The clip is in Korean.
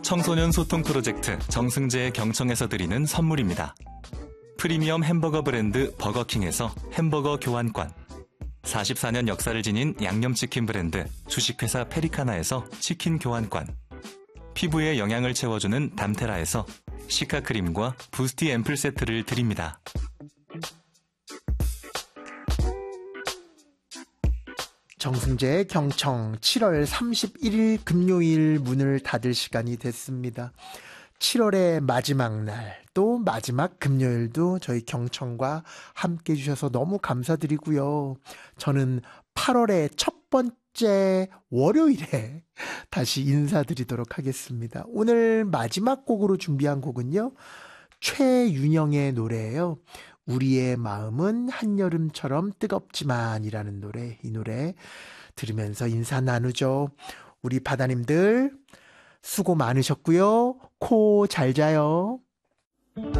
청소년 소통 프로젝트 정승재의 경청에서 드리는 선물입니다. 프리미엄 햄버거 브랜드 버거킹에서 햄버거 교환권, 44년 역사를 지닌 양념치킨 브랜드 주식회사 페리카나에서 치킨 교환권, 피부에 영양을 채워주는 담테라에서 시카크림과 부스티 앰플 세트를 드립니다. 정승재의 경청 7월 31일 금요일 문을 닫을 시간이 됐습니다. 7월의 마지막 날, 또 마지막 금요일도 저희 경청과 함께 해주셔서 너무 감사드리고요. 저는 8월의 첫 번째 월요일에 다시 인사드리도록 하겠습니다. 오늘 마지막 곡으로 준비한 곡은요, 최윤영의 노래예요. 우리의 마음은 한여름처럼 뜨겁지만 이라는 노래, 이 노래 들으면서 인사 나누죠. 우리 바다님들 수고 많으셨고요. 코 잘 자요.